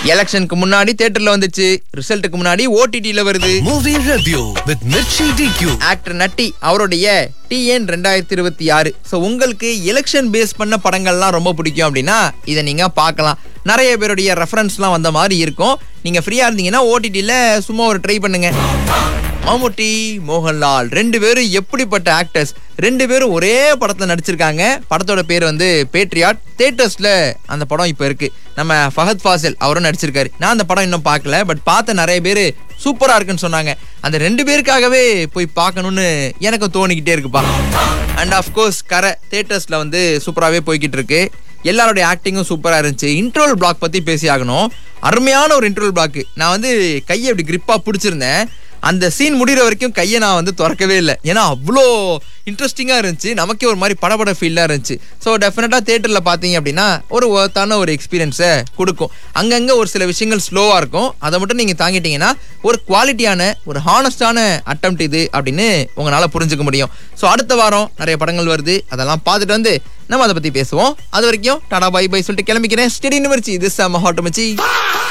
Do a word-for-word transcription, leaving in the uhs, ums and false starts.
எலெக்ஷனுக்கு முன்னாடி தியேட்டர்ல வந்துச்சு, ரிசல்ட்டுக்கு முன்னாடி ஓடிடில வருது. Movie review with Mirchi டிக்யூ. Actor நட்டி அவருடைய டிஎன் ரெண்டாயிரத்தி இருபத்தி ஆறு. ஸோ உங்களுக்கு எலெக்ஷன் பேஸ் பண்ண படங்கள்லாம் ரொம்ப பிடிக்கும் அப்படின்னா இதை நீங்க பார்க்கலாம். நிறைய பேருடைய ரெஃபரன்ஸ்லாம் வந்த மாதிரி இருக்கும். நீங்க ஃப்ரீயா இருந்தீங்கன்னா ஓடிடில சும்மா ஒரு ட்ரை பண்ணுங்க. மம்முட்டி, மோகன்லால் ரெண்டு பேரும் எப்படிப்பட்ட ஆக்டர்ஸ், ரெண்டு பேரும் ஒரே படத்துல நடிச்சிருக்காங்க. படத்தோட பேர் வந்து பேட்ரியாட். தியேட்டர்ஸ்ல அந்த படம் இப்ப இருக்கு. நம்ம ஃபஹத் ஃபாசில் அவரும் நடிச்சிருக்காரு. நான் அந்த படம் இன்னும் பார்க்கல, பட் பார்த்த நிறைய பேர் சூப்பரா இருக்குன்னு சொன்னாங்க. அந்த ரெண்டு பேருக்காகவே போய் பார்க்கணும்னு எனக்கு தோணிக்கிட்டே இருக்குப்பா. அண்ட் ஆஃப்கோர்ஸ் கரை தியேட்டர்ஸ்ல வந்து சூப்பராகவே போய்கிட்டு இருக்கு. எல்லாருடைய ஆக்டிங்கும் சூப்பரா இருந்துச்சு. இன்ட்ரோல் பிளாக் பத்தி பேசி ஆகணும். அருமையான ஒரு இன்ட்ரோல் பிளாக். நான் வந்து கையை அப்படி கிரிப்பா பிடிச்சிருந்தேன். அந்த சீன் முடிகிற வரைக்கும் கையை நான் வந்து திறக்கவே இல்லை. ஏன்னா அவ்வளோ இன்ட்ரெஸ்டிங்காக இருந்துச்சு. நமக்கே ஒரு மாதிரி படபட ஃபீலாக இருந்துச்சு. ஸோ டெஃபினட்டாக தேட்டரில் பார்த்தீங்க அப்படின்னா ஒரு ஒர்த்தான ஒரு எக்ஸ்பீரியன்ஸை கொடுக்கும். அங்கங்கே ஒரு சில விஷயங்கள் ஸ்லோவாக இருக்கும். அதை மட்டும் நீங்கள் தாங்கிட்டீங்கன்னா ஒரு குவாலிட்டியான ஒரு ஹானஸ்டான அட்டெம்ப்ட் இது அப்படின்னு உங்களால் புரிஞ்சுக்க முடியும். ஸோ அடுத்த வாரம் நிறைய படங்கள் வருது. அதெல்லாம் பார்த்துட்டு வந்து நம்ம அதை பற்றி பேசுவோம். அது வரைக்கும் டாடா பை பை சொல்லிட்டு கிளம்பிக்கிறேன். ஸ்டெடி நிமிர்ச்சி. இது செம்ம ஹாட் மச்சி.